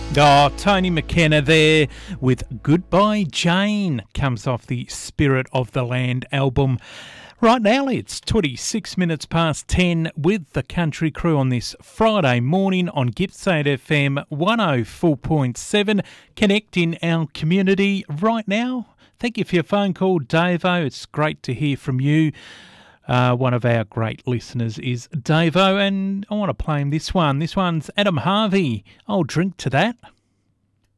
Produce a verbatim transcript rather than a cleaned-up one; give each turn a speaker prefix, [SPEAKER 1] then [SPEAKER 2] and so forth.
[SPEAKER 1] Oh, Tony McKenna there with Goodbye Jane, comes off the Spirit of the Land album. Right now it's twenty-six minutes past ten with the Country Crew on this Friday morning on Gippsland F M one oh four point seven, connecting our community right now. Thank you for your phone call, Davo. It's great to hear from you. Uh, one of our great listeners is Davo, and I want to play him this one. This one's Adam Harvey. I'll drink to that.